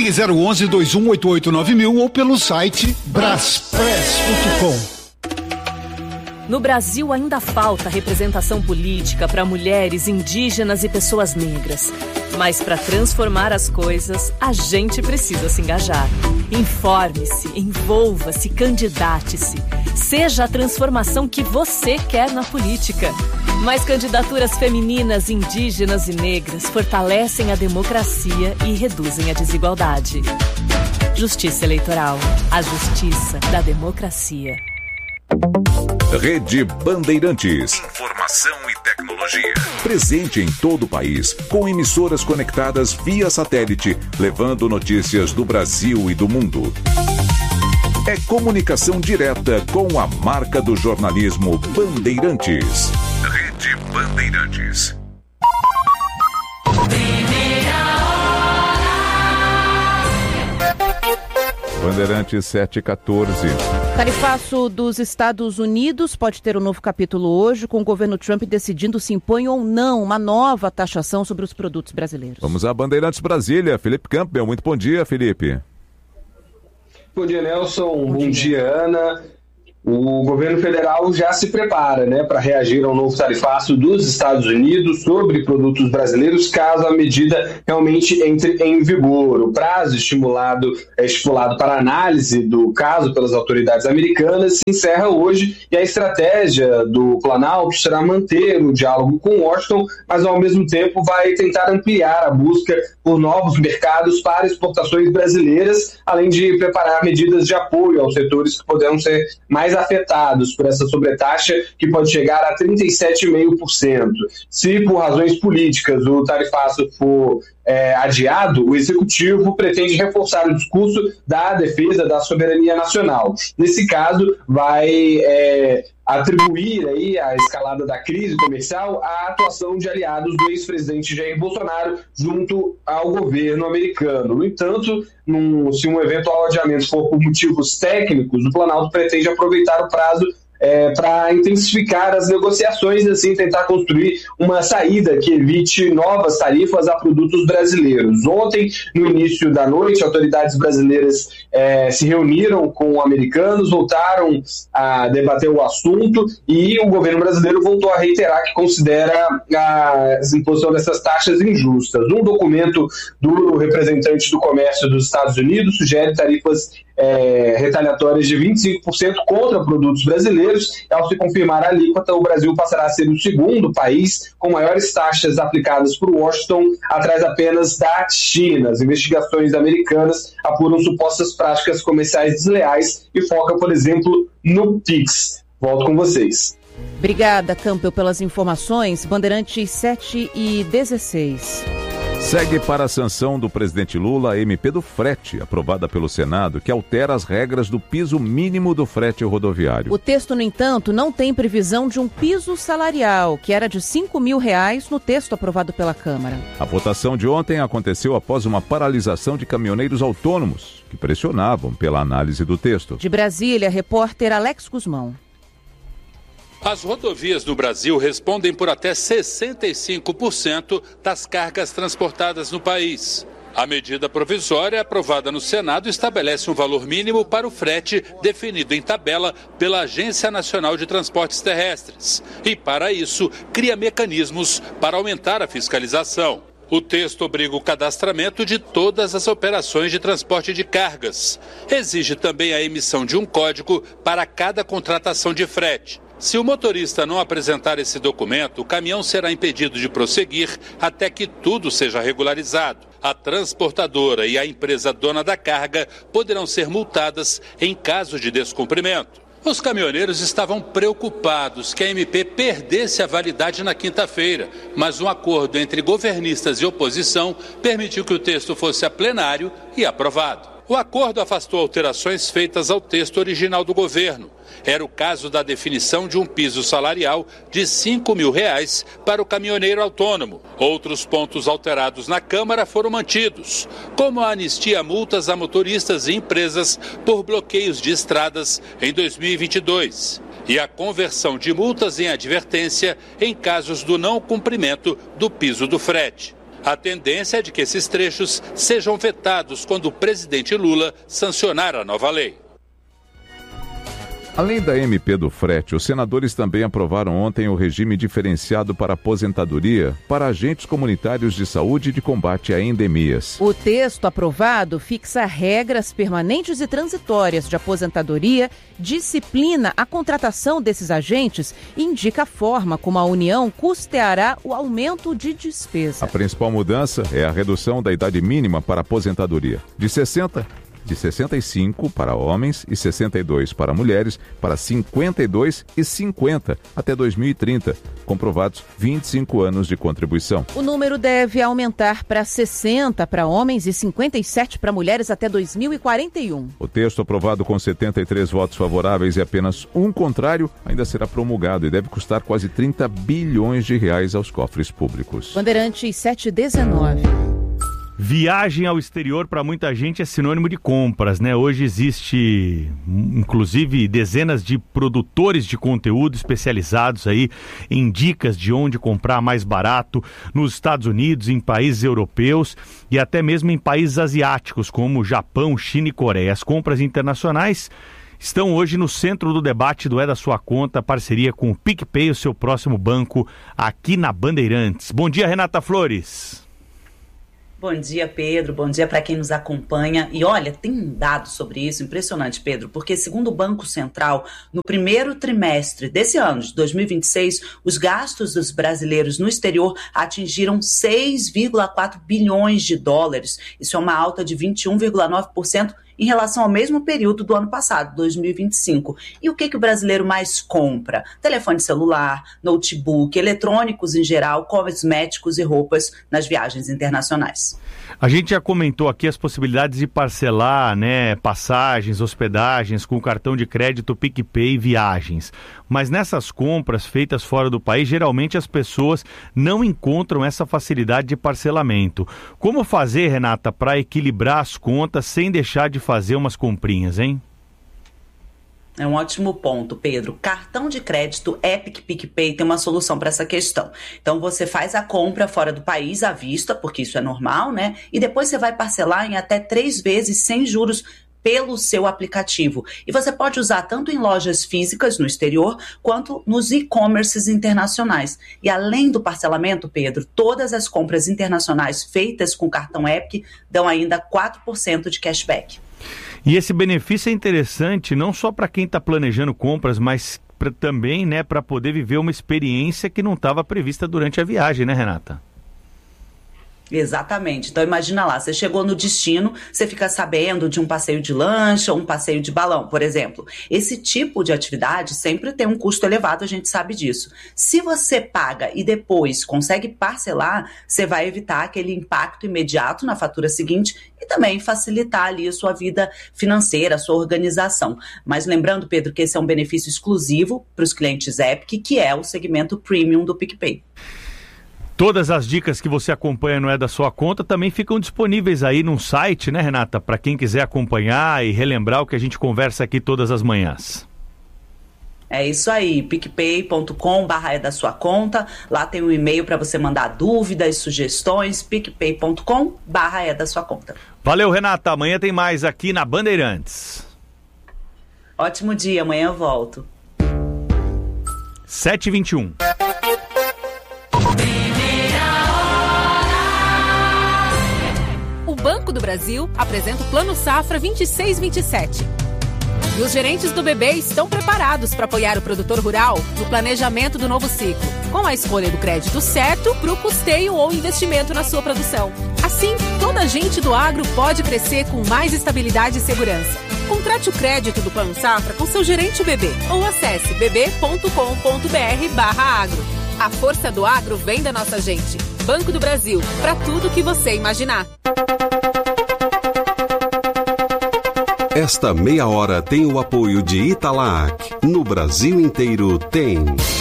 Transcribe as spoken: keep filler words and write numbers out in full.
Ligue zero onze, dois um oito oito, nove mil ou pelo site braspress ponto com. No Brasil ainda falta representação política para mulheres, indígenas e pessoas negras. Mas para transformar as coisas, a gente precisa se engajar. Informe-se, envolva-se, candidate-se. Seja a transformação que você quer na política. Mais candidaturas femininas, indígenas e negras fortalecem a democracia e reduzem a desigualdade. Justiça Eleitoral. A justiça da democracia. Rede Bandeirantes. Informação e tecnologia. Presente em todo o país, com emissoras conectadas via satélite, levando notícias do Brasil e do mundo. É comunicação direta com a marca do jornalismo Bandeirantes. Rede Bandeirantes. Bandeirantes sete e quatorze. Tarifaço dos Estados Unidos pode ter um novo capítulo hoje, com o governo Trump decidindo se impõe ou não uma nova taxação sobre os produtos brasileiros. Vamos a Bandeirantes Brasília. Felipe Campbell, muito bom dia, Felipe. Bom dia, Nelson. Bom, bom dia. dia, Ana. O governo federal já se prepara, né, para reagir ao novo tarifaço dos Estados Unidos sobre produtos brasileiros, caso a medida realmente entre em vigor. O prazo estimulado, é estipulado para análise do caso pelas autoridades americanas se encerra hoje, e a estratégia do Planalto será manter o diálogo com Washington, mas ao mesmo tempo vai tentar ampliar a busca por novos mercados para exportações brasileiras, além de preparar medidas de apoio aos setores que poderão ser mais afetados por essa sobretaxa, que pode chegar a trinta e sete vírgula cinco por cento. Se, por razões políticas, o tarifaço for é, adiado, o Executivo pretende reforçar o discurso da defesa da soberania nacional. Nesse caso, vai é, atribuir aí a escalada da crise comercial à atuação de aliados do ex-presidente Jair Bolsonaro junto ao governo americano. No entanto, num, se um eventual adiamento for por motivos técnicos, o Planalto pretende aproveitar o prazo É, para intensificar as negociações e assim tentar construir uma saída que evite novas tarifas a produtos brasileiros. Ontem, no início da noite, autoridades brasileiras é, se reuniram com americanos, voltaram a debater o assunto e o governo brasileiro voltou a reiterar que considera a imposição dessas taxas injustas. Um documento do representante do comércio dos Estados Unidos sugere tarifas É, retaliatórias de vinte e cinco por cento contra produtos brasileiros. Ao se confirmar a alíquota, o Brasil passará a ser o segundo país com maiores taxas aplicadas por Washington, atrás apenas da China. As investigações americanas apuram supostas práticas comerciais desleais e focam, por exemplo, no Pix. Volto com vocês. Obrigada, Campbell, pelas informações. Bandeirantes sete e dezesseis. Segue para a sanção do presidente Lula a M P do frete, aprovada pelo Senado, que altera as regras do piso mínimo do frete rodoviário. O texto, no entanto, não tem previsão de um piso salarial, que era de cinco mil reais no texto aprovado pela Câmara. A votação de ontem aconteceu após uma paralisação de caminhoneiros autônomos, que pressionavam pela análise do texto. De Brasília, repórter Alex Guzmão. As rodovias no Brasil respondem por até sessenta e cinco por cento das cargas transportadas no país. A medida provisória aprovada no Senado estabelece um valor mínimo para o frete definido em tabela pela Agência Nacional de Transportes Terrestres e, para isso, cria mecanismos para aumentar a fiscalização. O texto obriga o cadastramento de todas as operações de transporte de cargas. Exige também a emissão de um código para cada contratação de frete. Se o motorista não apresentar esse documento, o caminhão será impedido de prosseguir até que tudo seja regularizado. A transportadora e a empresa dona da carga poderão ser multadas em caso de descumprimento. Os caminhoneiros estavam preocupados que a M P perdesse a validade na quinta-feira, mas um acordo entre governistas e oposição permitiu que o texto fosse a plenário e aprovado. O acordo afastou alterações feitas ao texto original do governo. Era o caso da definição de um piso salarial de cinco mil reais para o caminhoneiro autônomo. Outros pontos alterados na Câmara foram mantidos, como a anistia a multas a motoristas e empresas por bloqueios de estradas em dois mil e vinte e dois. E a conversão de multas em advertência em casos do não cumprimento do piso do frete. A tendência é de que esses trechos sejam vetados quando o presidente Lula sancionar a nova lei. Além da M P do frete, os senadores também aprovaram ontem o regime diferenciado para aposentadoria para agentes comunitários de saúde e de combate a endemias. O texto aprovado fixa regras permanentes e transitórias de aposentadoria, disciplina a contratação desses agentes e indica a forma como a União custeará o aumento de despesa. A principal mudança é a redução da idade mínima para aposentadoria, de sessenta de sessenta e cinco para homens e sessenta e dois para mulheres, para cinquenta e dois e cinquenta até dois mil e trinta, comprovados vinte e cinco anos de contribuição. O número deve aumentar para sessenta para homens e cinquenta e sete para mulheres até dois mil e quarenta e um. O texto, aprovado com setenta e três votos favoráveis e apenas um contrário, ainda será promulgado e deve custar quase trinta bilhões de reais aos cofres públicos. Bandeirantes sete dezenove. Viagem ao exterior para muita gente é sinônimo de compras, né? Hoje existe, inclusive, dezenas de produtores de conteúdo especializados aí em dicas de onde comprar mais barato nos Estados Unidos, em países europeus e até mesmo em países asiáticos como Japão, China e Coreia. As compras internacionais estão hoje no centro do debate do É da Sua Conta, parceria com o PicPay, o seu próximo banco aqui na Bandeirantes. Bom dia, Renata Flores. Bom dia, Pedro. Bom dia para quem nos acompanha. E olha, tem um dado sobre isso impressionante, Pedro, porque segundo o Banco Central, no primeiro trimestre desse ano, de dois mil e vinte e seis, os gastos dos brasileiros no exterior atingiram seis vírgula quatro bilhões de dólares. Isso é uma alta de vinte e um vírgula nove por cento em relação ao mesmo período do ano passado, dois mil e vinte e cinco. E o que, que o brasileiro mais compra? Telefone celular, notebook, eletrônicos em geral, cosméticos e roupas nas viagens internacionais. A gente já comentou aqui as possibilidades de parcelar, né, passagens, hospedagens com cartão de crédito PicPay e viagens. Mas nessas compras feitas fora do país, geralmente as pessoas não encontram essa facilidade de parcelamento. Como fazer, Renata, para equilibrar as contas sem deixar de fazer umas comprinhas, hein? É um ótimo ponto, Pedro. Cartão de crédito Epic PicPay tem uma solução para essa questão. Então você faz a compra fora do país à vista, porque isso é normal, né? E depois você vai parcelar em até três vezes sem juros pelo seu aplicativo. E você pode usar tanto em lojas físicas no exterior, quanto nos e-commerces internacionais. E além do parcelamento, Pedro, todas as compras internacionais feitas com cartão Epic dão ainda quatro por cento de cashback. E esse benefício é interessante não só para quem está planejando compras, mas pra, também, né, para poder viver uma experiência que não estava prevista durante a viagem, né, Renata? Exatamente. Então imagina lá, você chegou no destino, você fica sabendo de um passeio de lancha ou um passeio de balão, por exemplo. Esse tipo de atividade sempre tem um custo elevado, a gente sabe disso. Se você paga e depois consegue parcelar, você vai evitar aquele impacto imediato na fatura seguinte e também facilitar ali a sua vida financeira, a sua organização. Mas lembrando, Pedro, que esse é um benefício exclusivo para os clientes Epic, que é o segmento premium do PicPay. Todas as dicas que você acompanha no É da Sua Conta também ficam disponíveis aí no site, né, Renata? Para quem quiser acompanhar e relembrar o que a gente conversa aqui todas as manhãs. É isso aí, picpay ponto com barra é da sua conta. Lá tem um e-mail para você mandar dúvidas, sugestões, picpay ponto com barra é da sua conta. Valeu, Renata. Amanhã tem mais aqui na Bandeirantes. Ótimo dia, amanhã eu volto. sete e vinte e um. O Banco do Brasil apresenta o Plano Safra vinte e seis vinte e sete. E os gerentes do B B estão preparados para apoiar o produtor rural no planejamento do novo ciclo, com a escolha do crédito certo para o custeio ou investimento na sua produção. Assim, toda a gente do agro pode crescer com mais estabilidade e segurança. Contrate o crédito do Plano Safra com seu gerente B B ou acesse bb ponto com ponto br barra agro. A força do agro vem da nossa gente. Banco do Brasil, para tudo que você imaginar. Esta meia hora tem o apoio de Italac. No Brasil inteiro tem.